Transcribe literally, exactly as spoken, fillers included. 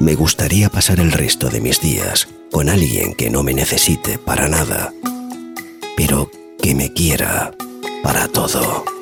Me gustaría pasar el resto de mis días con alguien que no me necesite para nada, pero que me quiera para todo.